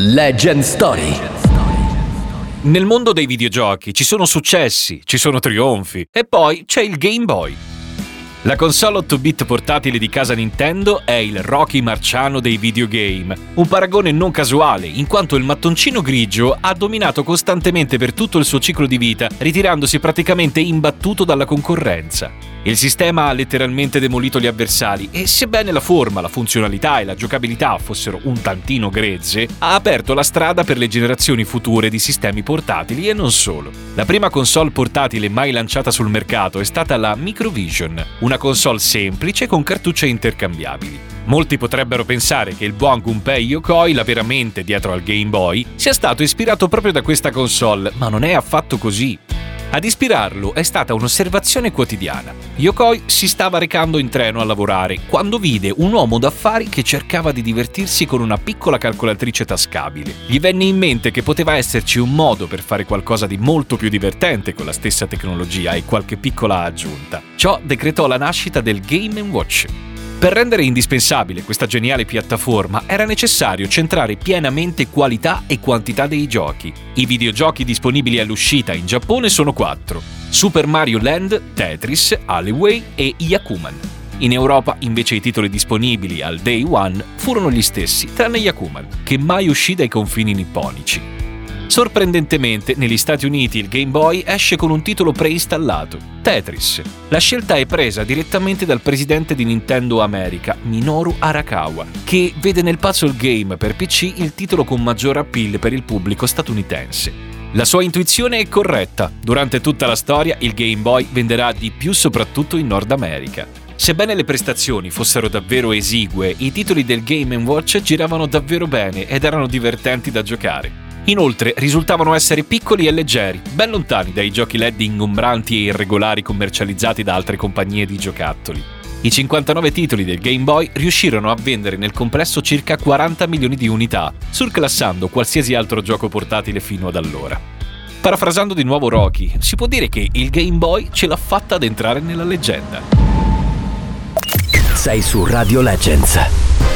Legend Story. Nel mondo dei videogiochi ci sono successi, ci sono trionfi e poi c'è il Game Boy. La console 8-bit portatile di casa Nintendo è il Rocky Marciano dei videogame, un paragone non casuale, in quanto il mattoncino grigio ha dominato costantemente per tutto il suo ciclo di vita, ritirandosi praticamente imbattuto dalla concorrenza. Il sistema ha letteralmente demolito gli avversari e, sebbene la forma, la funzionalità e la giocabilità fossero un tantino grezze, ha aperto la strada per le generazioni future di sistemi portatili e non solo. La prima console portatile mai lanciata sul mercato è stata la Microvision, una console semplice con cartucce intercambiabili. Molti potrebbero pensare che il buon Gunpei Yokoi, la vera mente dietro al Game Boy, sia stato ispirato proprio da questa console, ma non è affatto così. Ad ispirarlo è stata un'osservazione quotidiana. Yokoi si stava recando in treno a lavorare quando vide un uomo d'affari che cercava di divertirsi con una piccola calcolatrice tascabile. Gli venne in mente che poteva esserci un modo per fare qualcosa di molto più divertente con la stessa tecnologia e qualche piccola aggiunta. Ciò decretò la nascita del Game & Watch. Per rendere indispensabile questa geniale piattaforma era necessario centrare pienamente qualità e quantità dei giochi. I videogiochi disponibili all'uscita in Giappone sono 4: Super Mario Land, Tetris, Alleyway e Yakuman. In Europa invece i titoli disponibili al Day One furono gli stessi, tranne Yakuman, che mai uscì dai confini nipponici. Sorprendentemente, negli Stati Uniti il Game Boy esce con un titolo preinstallato, Tetris. La scelta è presa direttamente dal presidente di Nintendo America, Minoru Arakawa, che vede nel puzzle game per PC il titolo con maggior appeal per il pubblico statunitense. La sua intuizione è corretta. Durante tutta la storia il Game Boy venderà di più soprattutto in Nord America. Sebbene le prestazioni fossero davvero esigue, i titoli del Game & Watch giravano davvero bene ed erano divertenti da giocare. Inoltre risultavano essere piccoli e leggeri, ben lontani dai giochi LED ingombranti e irregolari commercializzati da altre compagnie di giocattoli. I 59 titoli del Game Boy riuscirono a vendere nel complesso circa 40 milioni di unità, surclassando qualsiasi altro gioco portatile fino ad allora. Parafrasando di nuovo Rocky, si può dire che il Game Boy ce l'ha fatta ad entrare nella leggenda. Sei su Radio Legends.